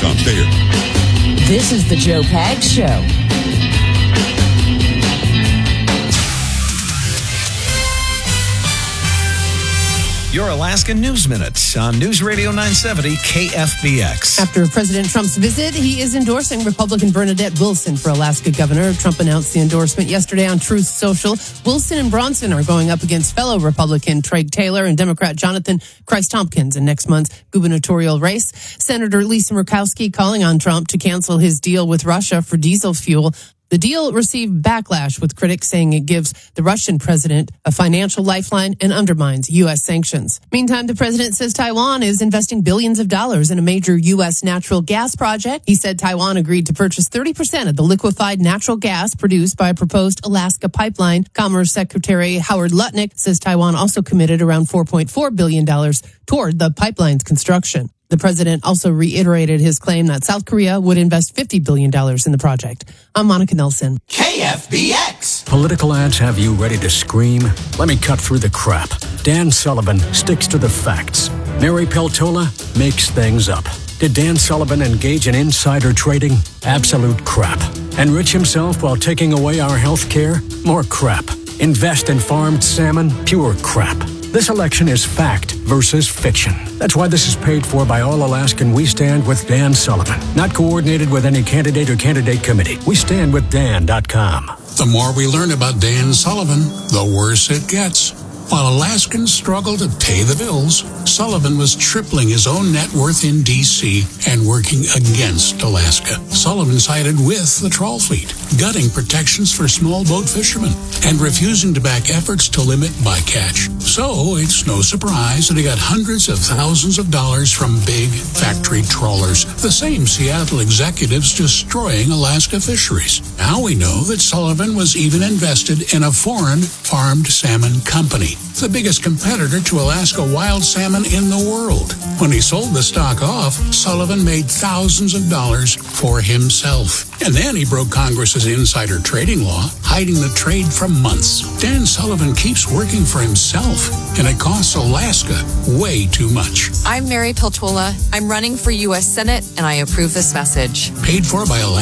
JoePags.com. Stay here. This is the Joe Pags Show. Your Alaska News Minute on News Radio 970 KFBX. After President Trump's visit, he is endorsing Republican Bernadette Wilson for Alaska governor. Trump announced the endorsement yesterday on Truth Social. Wilson and Bronson are going up against fellow Republican Craig Taylor and Democrat Jonathan Christ-Tompkins in next month's gubernatorial race. Senator Lisa Murkowski calling on Trump to cancel his deal with Russia for diesel fuel. The deal received backlash, with critics saying it gives the Russian president a financial lifeline and undermines U.S. sanctions. Meantime, the president says Taiwan is investing billions of dollars in a major U.S. natural gas project. He said Taiwan agreed to purchase 30% of the liquefied natural gas produced by a proposed Alaska pipeline. Commerce Secretary Howard Lutnick says Taiwan also committed around $4.4 billion toward the pipeline's construction. The president also reiterated his claim that South Korea would invest $50 billion in the project. I'm Monica Nelson. KFBX. Political ads have you ready to scream? Let me cut through the crap. Dan Sullivan sticks to the facts. Mary Peltola makes things up. Did Dan Sullivan engage in insider trading? Absolute crap. Enrich himself while taking away our health care? More crap. Invest in farmed salmon? Pure crap. This election is fact versus fiction. That's why this is paid for by All Alaskan We Stand with Dan Sullivan. Not coordinated with any candidate or candidate committee. We stand with Dan.com. The more we learn about Dan Sullivan, the worse it gets. While Alaskans struggle to pay the bills, Sullivan was tripling his own net worth in D.C. and working against Alaska. Sullivan sided with the trawl fleet, gutting protections for small boat fishermen, and refusing to back efforts to limit bycatch. So it's no surprise that he got hundreds of thousands of dollars from big factory trawlers, the same Seattle executives destroying Alaska fisheries. Now we know that Sullivan was even invested in a foreign farmed salmon company, the biggest competitor to Alaska wild salmon in the world. When he sold the stock off, Sullivan made thousands of dollars for himself. And then he broke Congress's insider trading law, hiding the trade for months. Dan Sullivan keeps working for himself, and it costs Alaska way too much. I'm Mary Peltola. I'm running for U.S. Senate, and I approve this message. Paid for by Alaska